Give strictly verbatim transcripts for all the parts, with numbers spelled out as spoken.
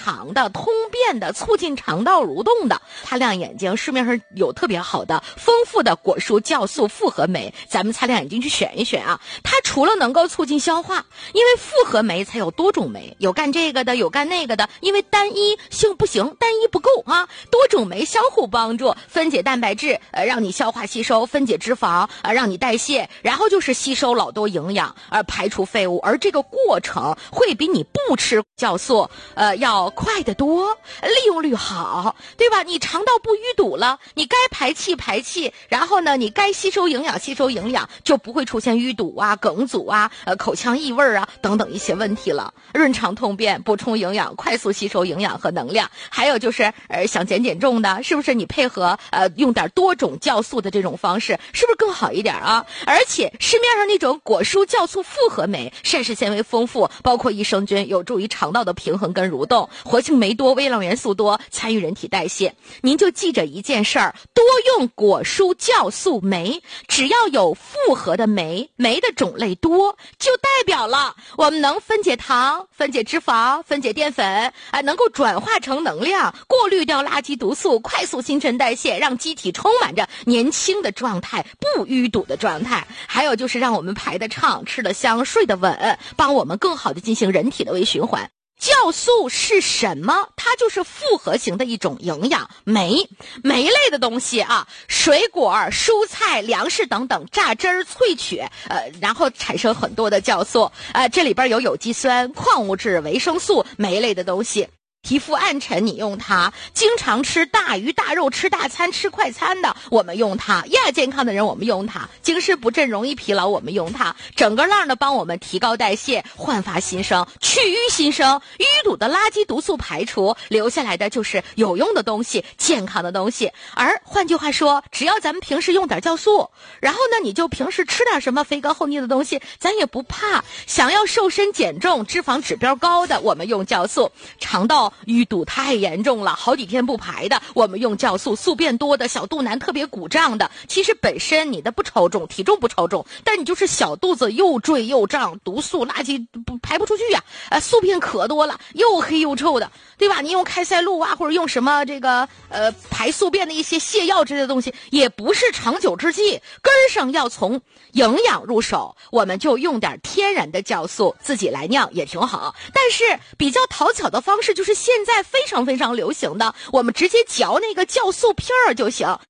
肠的、通便的、促进肠道蠕动的、擦亮眼睛，市面上有特别好的丰富的果蔬酵素复合酶，咱们擦亮眼睛去选一选啊。它除了能够促进消化，因为复合酶才有多种酶，有干这个的，有干那个的，因为单一性不行，单一不够啊，多种酶相互帮助，分解蛋白质，呃，让你消化吸收，分解脂肪，呃，让你代谢，然后就是吸收老多营养，而排除废物，而这个过程会比你不吃酵素，呃，要快得多，利用率好，对吧？你肠道不淤堵了，你该排气排气，然后呢，你该吸收营养吸收营养，就不会出现淤堵啊、梗阻啊、呃口腔异味啊等等一些问题了。润肠通便，补充营养，快速吸收营养和能量。还有就是呃想减减重的，是不是你配合呃用点多种酵素的这种方式，是不是更好一点啊？而且市面上那种果蔬酵素复合酶，膳食纤维丰富，包括益生菌，有助于肠道的平衡跟蠕动，活性酶多，微量元素多，参与人体代谢。您就记着一件事儿，多用果蔬酵素酶，只要有复合的酶，酶的种类多，就代表了我们能分解糖、分解脂肪、分解淀粉，啊，能够转化成能量，过滤掉垃圾毒素，快速新陈代谢，让机体充满着年轻的状态，不淤堵的状态。还有就是让我们排得畅，吃得香，睡得稳，帮我们更好的进行人体的微循环。酵素是什么？它就是复合型的一种营养酶，酶类的东西啊，水果、蔬菜、粮食等等榨汁儿萃取，呃，然后产生很多的酵素，呃，这里边有有机酸、矿物质、维生素，酶类的东西。皮肤暗沉你用它，经常吃大鱼大肉吃大餐吃快餐的我们用它，亚健康的人我们用它，精神不振容易疲劳我们用它，整个浪的帮我们提高代谢，焕发新生，去瘀新生，淤堵的垃圾毒素排除，留下来的就是有用的东西，健康的东西。而换句话说，只要咱们平时用点酵素，然后呢你就平时吃点什么肥高厚腻的东西，咱也不怕。想要瘦身减重脂肪指标高的我们用酵素，肠道淤堵太严重了，好几天不排的我们用酵素，宿便多的小肚腩特别鼓胀的，其实本身你的不超重，体重不超重，但你就是小肚子又坠又胀，毒素垃圾不排不出去呀、啊，呃宿便可多了，又黑又臭的，对吧？你用开塞露啊，或者用什么这个呃排宿便的一些泻药之类的东西，也不是长久之计，根儿上要从营养入手，我们就用点天然的酵素自己来酿也挺好。但是比较讨巧的方式就是现在非常非常流行的，我们直接嚼那个酵素片儿就行。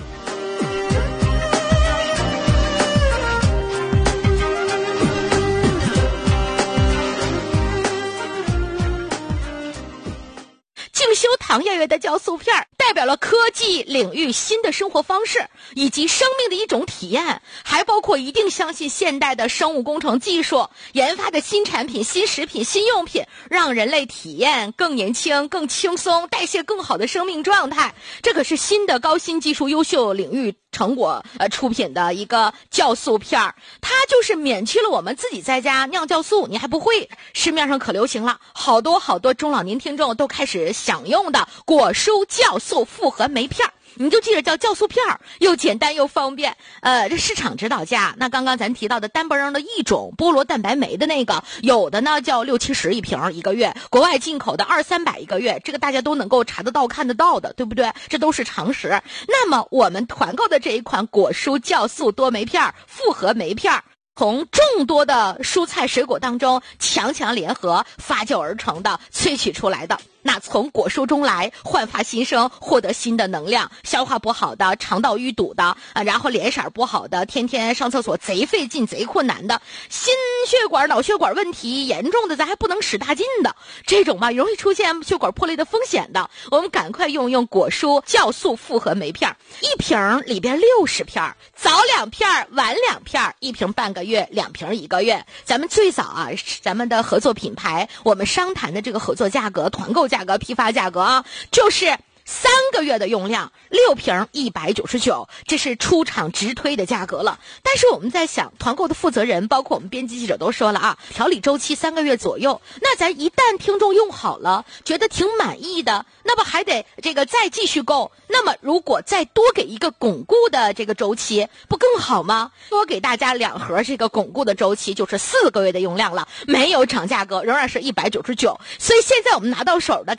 静修堂月月的酵素片代表了科技领域新的生活方式以及生命的一种体验，还包括一定相信现代的生物工程技术研发的新产品、新食品、新用品，让人类体验更年轻、更轻松、代谢更好的生命状态。这可是新的高新技术优秀领域成果呃出品的一个酵素片儿，它就是免去了我们自己在家酿酵素，你还不会，市面上可流行了，好多好多中老年听众都开始享用的果蔬酵素复合酶片儿。你就记着叫酵素片儿，又简单又方便。呃，这市场指导价，那刚刚咱提到的单嘣的一种菠萝蛋白酶的那个，有的呢叫六七十一瓶一个月，国外进口的二三百一个月，这个大家都能够查得到看得到的，对不对？这都是常识。那么我们团购的这一款果蔬酵素多酶片复合酶片，从众多的蔬菜水果当中强强联合发酵而成的，萃取出来的。那从果蔬中来焕发新生，获得新的能量，消化不好的、肠道淤堵的、啊、然后脸色不好的、天天上厕所贼费劲贼困难的、心血管脑血管问题严重的咱还不能使大劲的，这种吧容易出现血管破裂的风险的，我们赶快用用果蔬酵素复合酶片，一瓶里边六十片，早两片晚两片，一瓶半个月，两瓶一个月。咱们最早啊咱们的合作品牌，我们商谈的这个合作价格、团购价格、批发价格啊，就是三个月的用量，六瓶一百九十九，这是出厂直推的价格了。但是我们在想，团购的负责人包括我们编辑记者都说了啊，调理周期三个月左右。那咱一旦听众用好了，觉得挺满意的，那么还得这个再继续购。那么如果再多给一个巩固的这个周期，不更好吗？多给大家两盒这个巩固的周期，就是四个月的用量了，没有涨价格，仍然是一百九十九。所以现在我们拿到手的